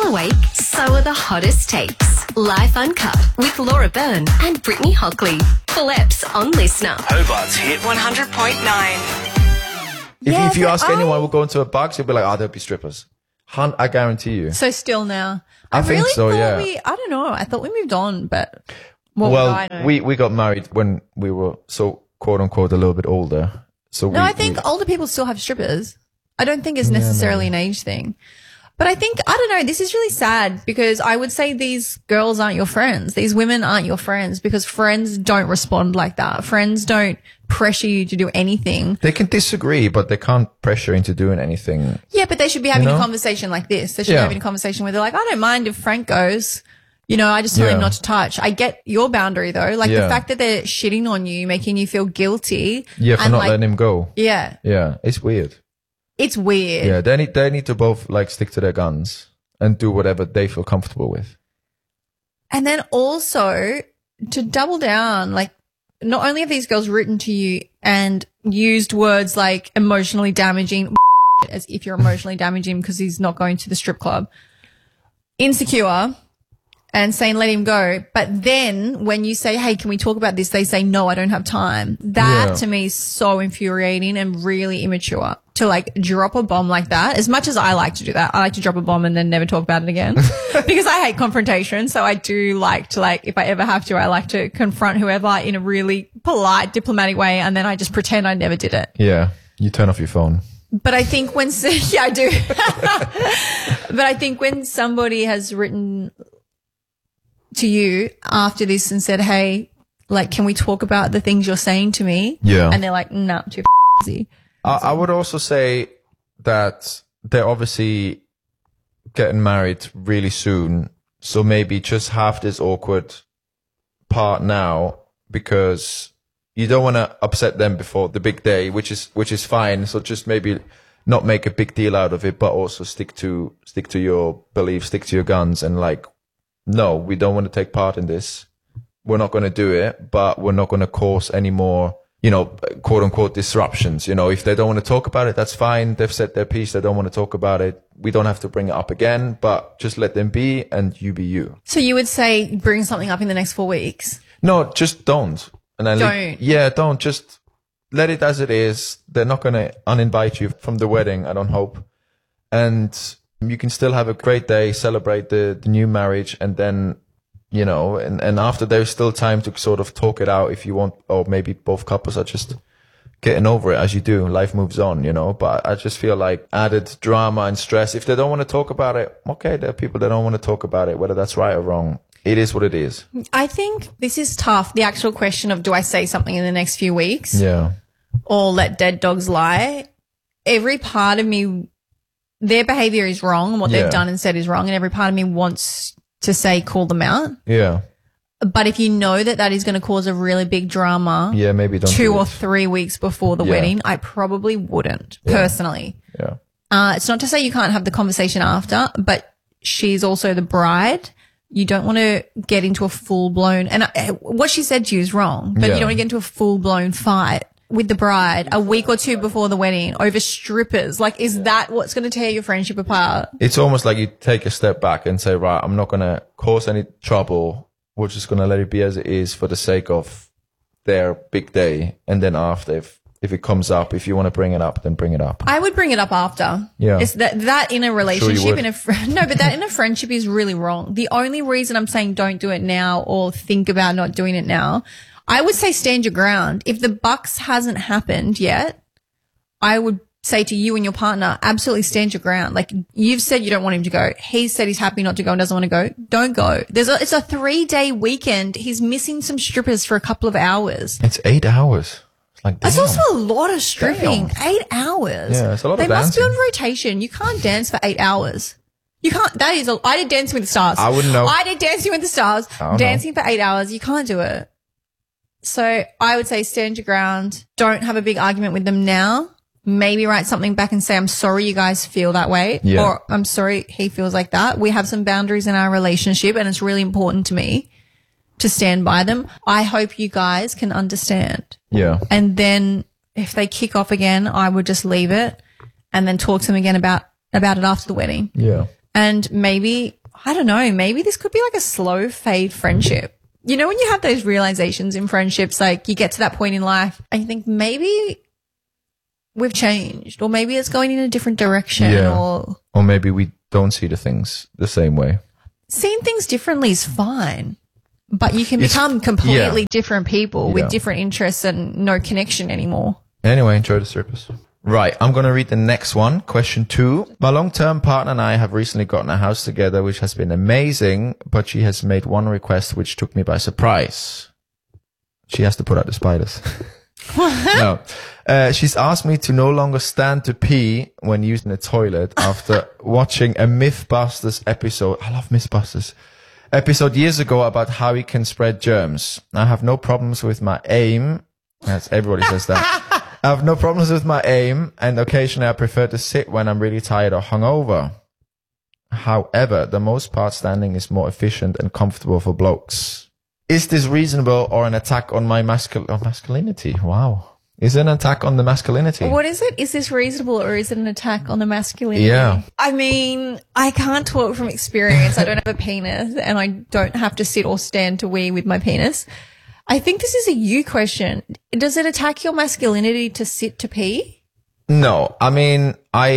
Still awake? So are the hottest takes. Life Uncut with Laura Byrne and Brittany Hockley. Full eps on Listener. Hobart's Hit 100.9. If you ask anyone who will go into a box, you'll be like, oh, there'll be strippers. I guarantee you. So still now. I think really so, thought yeah. I don't know. I thought we moved on, but what would I know? we got married when we were so quote unquote a little bit older. So I think older people still have strippers. I don't think it's necessarily an age thing. But I think, I don't know, this is really sad because I would say these girls aren't your friends. These women aren't your friends because friends don't respond like that. Friends don't pressure you to do anything. they can disagree, but they can't pressure into doing anything. Yeah, but they should be having know? a conversation like this. They should be Yeah. having a conversation where they're like, I don't mind if Frank goes. You know, I just tell him Yeah. not to touch. I get your boundary though. Like the Yeah. fact that they're shitting on you, making you feel guilty. Yeah, for and not like, letting him go. Yeah. Yeah, it's weird. It's weird. Yeah, they need to both like stick to their guns and do whatever they feel comfortable with. And then also to double down, like not only have these girls written to you and used words like emotionally damaging as if you're emotionally damaging because he's not going to the strip club, insecure and saying let him go. But then when you say, hey, can we talk about this? They say, no, I don't have time. That Yeah. to me is so infuriating and really immature to like drop a bomb like that. As much as I like to do that, I like to drop a bomb and then never talk about it again because I hate confrontation. So I do like to if I ever have to, I like to confront whoever in a really polite, diplomatic way. And then I just pretend I never did it. Yeah, you turn off your phone. But I think when, yeah, I do. But I think when somebody has written to you after this and said, hey, like, can we talk about the things you're saying to me? Yeah. And they're like, nah, too busy. I would also say that they're obviously getting married really soon. So maybe just have this awkward part now because you don't want to upset them before the big day, which is fine. So just maybe not make a big deal out of it, but also stick to your beliefs, stick to your guns and like, no, we don't want to take part in this. We're not going to do it, but we're not going to cause any more, quote unquote disruptions. If they don't want to talk about it, that's fine. They've said their piece. They don't want to talk about it. We don't have to bring it up again, but just let them be and you be you. So you would say bring something up in the next 4 weeks? No, just don't. And then Don't. Don't. Just let it as it is. They're not going to uninvite you from the wedding, I don't hope. And you can still have a great day, celebrate the new marriage, and then, and after there's still time to sort of talk it out if you want, or maybe both couples are just getting over it as you do. Life moves on, but I just feel like added drama and stress. If they don't want to talk about it, okay, there are people that don't want to talk about it, whether that's right or wrong. It is what it is. I think this is tough. The actual question of do I say something in the next few weeks? Yeah. Or let dead dogs lie? Every part of me, their behavior is wrong and what Yeah. they've done and said is wrong. And every part of me wants to say, call them out. Yeah. But if you know that is going to cause a really big drama Yeah, maybe don't 2 do or it. 3 weeks before the Yeah. wedding, I probably wouldn't personally. Yeah. It's not to say you can't have the conversation after, but she's also the bride. You don't want to get into a full blown, and what she said to you is wrong, but Yeah. you don't want to get into a full blown fight with the bride a week or two before the wedding over strippers. Like, is that what's going to tear your friendship apart? It's almost like you take a step back and say, right, I'm not going to cause any trouble. We're just going to let it be as it is for the sake of their big day. And then after, if it comes up, if you want to bring it up, then bring it up. I would bring it up after. Yeah. It's that in a relationship, would. but that in a friendship is really wrong. The only reason I'm saying don't do it now or think about not doing it now, I would say stand your ground. If the bucks hasn't happened yet, I would say to you and your partner, absolutely stand your ground. Like, you've said you don't want him to go. He said he's happy not to go and doesn't want to go. Don't go. It's a 3-day weekend. He's missing some strippers for a couple of hours. It's 8 hours. It's like, That's damn. also a lot of stripping. Damn. 8 hours. Yeah, it's a lot of They must be dancing. on rotation. You can't dance for 8 hours. You can't. I did Dancing with the Stars. I wouldn't know. I did Dancing with the Stars. I don't Dancing for 8 hours. You can't do it. So I would say stand your ground. Don't have a big argument with them now. Maybe write something back and say, I'm sorry you guys feel that way. Yeah. Or I'm sorry he feels like that. We have some boundaries in our relationship and it's really important to me to stand by them. I hope you guys can understand. Yeah. And then if they kick off again, I would just leave it and then talk to them again about it after the wedding. Yeah. And maybe, I don't know, maybe this could be like a slow fade friendship. You know, when you have those realizations in friendships, like you get to that point in life and you think maybe we've changed, or maybe it's going in a different direction, or maybe we don't see the things the same way. Seeing things differently is fine, but you can become completely different people with different interests and no connection anymore. Anyway, enjoy the circus. Right, I'm going to read the next one. Question 2. My long-term partner and I have recently gotten a house together, which has been amazing, but she has made one request which took me by surprise. She has to put out the spiders. No. She's asked me to no longer stand to pee when using the toilet after watching a Mythbusters episode. I love Mythbusters. Episode years ago about how we can spread germs. I have no problems with my aim. That's everybody says that. I have no problems with my aim, and occasionally I prefer to sit when I'm really tired or hungover. However, the most part standing is more efficient and comfortable for blokes. Is this reasonable or an attack on my masculinity? Wow. Is it an attack on the masculinity? What is it? Is this reasonable or is it an attack on the masculinity? Yeah. I mean, I can't talk from experience. I don't have a penis and I don't have to sit or stand to wee with my penis. I think this is a you question. Does it attack your masculinity to sit to pee? No. I mean,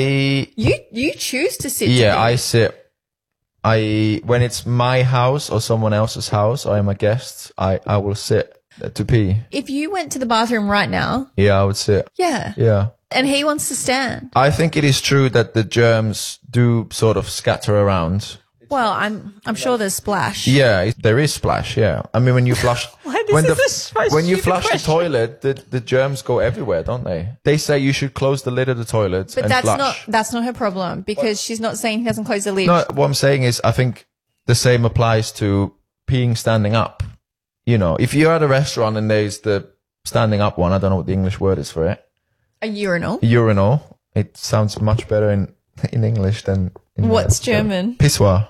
You choose to sit to pee. Yeah, I sit. When it's my house or someone else's house, I am a guest, I will sit to pee. If you went to the bathroom right now. Yeah, I would sit. Yeah. Yeah. And he wants to stand. I think it is true that the germs do sort of scatter around. Well, I'm sure there's splash. Yeah, there is splash. Yeah, I mean when you flush, when you flush the toilet, the germs go everywhere, don't they? They say you should close the lid of the toilet but and that's not her problem because she's not saying he doesn't close the lid. No, what I'm saying is I think the same applies to peeing standing up. You know, if you're at a restaurant and there's the standing up one, I don't know what the English word is for it. A urinal. Urinal. It sounds much better in English than in What's German? Pissoir.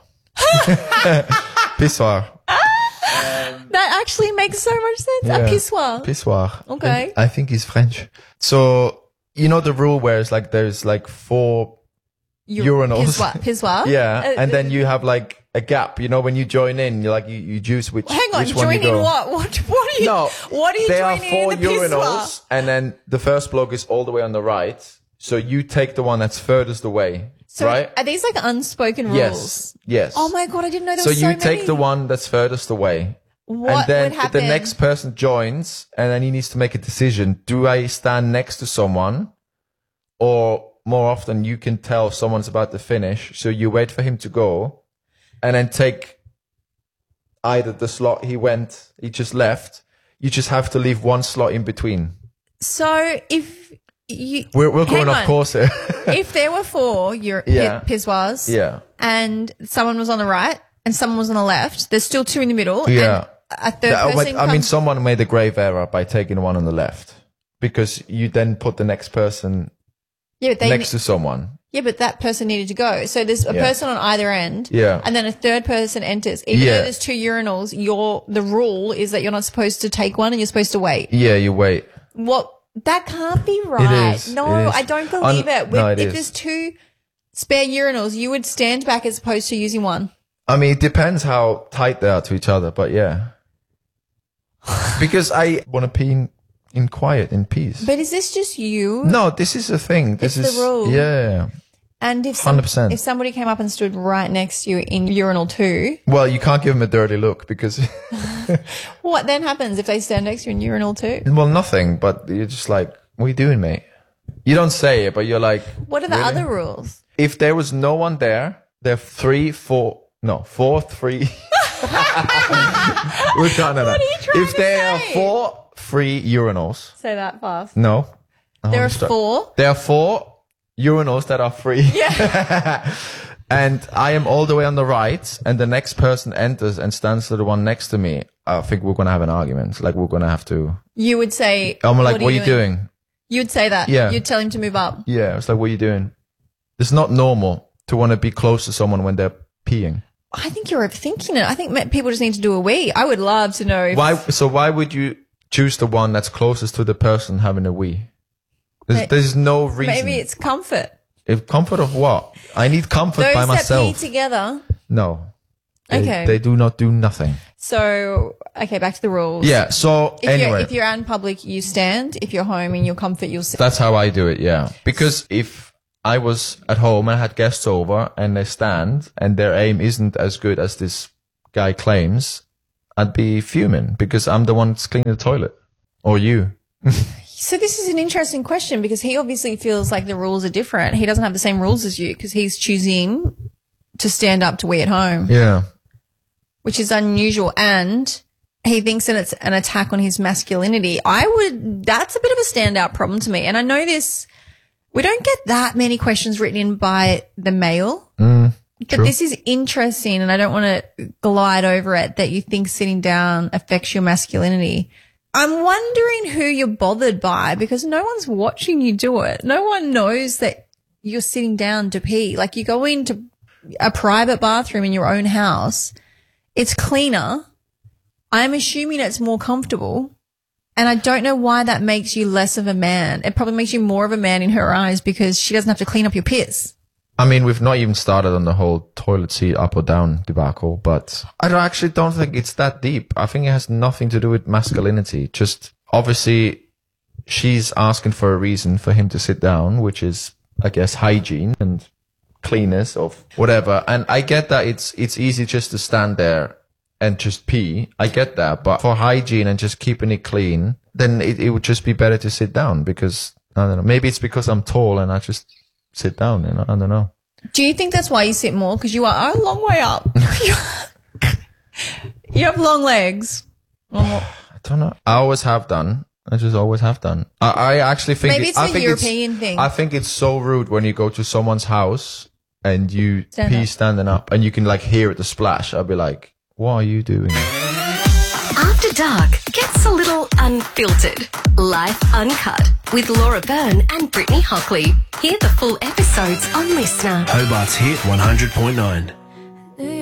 Pissoir. That actually makes so much sense. Yeah. A pissoir. Pissoir. Okay. I think he's French. So, you know the rule where it's like there's like 4 urinals. Pissoir. Yeah. And then you have like a gap. You know, when you join in, you choose which Hang on, which one join you go. in what? What are you? No. What are you there are joining 4 in the urinals, pissoir? and then the first block is all the way on the right. So you take the one that's furthest away. So right? are these like unspoken rules? Yes. Oh my God, I didn't know there So was so you take many. the one that's furthest away. What and then would happen? the next person joins and then he needs to make a decision. Do I stand next to someone? Or more often you can tell someone's about to finish. So you wait for him to go and then take either the slot he just left. You just have to leave one slot in between. So if you... We're going Hang off on. course here. If there were 4 pissoirs Yeah. and someone was on the right and someone was on the left, there's still 2 in the middle. Yeah. And a third person I mean, comes- someone made a grave error by taking the one on the left because you then put the next person yeah, but next to someone. Yeah, but that person needed to go. So there's a person on either end. Yeah. And then a third person enters. Even though there's 2 urinals, the rule is that you're not supposed to take one and you're supposed to wait. Yeah, you wait. What? That can't be right. It is. No, It is. I don't believe it. No, it if is. there's 2 spare urinals, you would stand back as opposed to using one. I mean, it depends how tight they are to each other, but yeah. Because I want to pee in quiet, in peace. But is this just you? No, this is a thing. This It's is the rule. Yeah. And if 100%. if somebody came up and stood right next to you in urinal 2, Well, you can't give them a dirty look because, what then happens if they stand next to you in urinal 2? well, nothing, but you're just like, what are you doing, mate? You don't say it, but you're like, What are the really? other rules? If there was no one there, there are 4, 3. We're done on that. What are you trying If to there are say? 4 free urinals, Say that fast. no. There are 4. There are 4 urinals that are free. Yeah. And I am all the way on the right, and the next person enters and stands to the one next to me. I think we're going to have an argument. Like, we're going to have to. You would say, I'm like, what are you doing? You'd say that. Yeah. You'd tell him to move up. Yeah. It's like, what are you doing? It's not normal to want to be close to someone when they're peeing. I think you're overthinking it. I think people just need to do a wee. I would love to know. Why would you choose the one that's closest to the person having a wee? There's no reason. Maybe it's comfort. If comfort of what? I need comfort Those by that myself. pee together. No. Okay. They do not do nothing. So, okay, back to the rules. Yeah. So anyway, If you're out in public, you stand. If you're home in your comfort, you'll sit. that's how I do it. Yeah. Because if I was at home and I had guests over and they stand and their aim isn't as good as this guy claims, I'd be fuming because I'm the one that's cleaning the toilet. Or you. So this is an interesting question because he obviously feels like the rules are different. He doesn't have the same rules as you because he's choosing to stand up to wee at home, Yeah. which is unusual. And he thinks that it's an attack on his masculinity. That's a bit of a standout problem to me. And I know we don't get that many questions written in by the male. But True. this is interesting, and I don't want to glide over it that you think sitting down affects your masculinity. I'm wondering who you're bothered by because no one's watching you do it. No one knows that you're sitting down to pee. Like you go into a private bathroom in your own house. It's cleaner. I'm assuming it's more comfortable. And I don't know why that makes you less of a man. It probably makes you more of a man in her eyes because she doesn't have to clean up your piss. I mean, we've not even started on the whole toilet seat up or down debacle, but I actually don't think it's that deep. I think it has nothing to do with masculinity. Just obviously she's asking for a reason for him to sit down, which is, I guess, hygiene and cleanness of whatever. And I get that it's easy just to stand there and just pee. I get that. But for hygiene and just keeping it clean, then it would just be better to sit down because, I don't know, maybe it's because I'm tall and I just sit down and I don't know. Do you think that's why you sit more? Because you are a long way up. You have long legs. I don't know. I always have done. I just always have done. I actually think Maybe it's a European thing. I think it's so rude when you go to someone's house and you Stand pee up. standing up and you can like hear it the splash. I'll be like, what are you doing? After Dark gets a little unfiltered. Life Uncut with Laura Byrne and Brittany Hockley. Hear the full episodes on Listener. Hobart's Hit 100.9.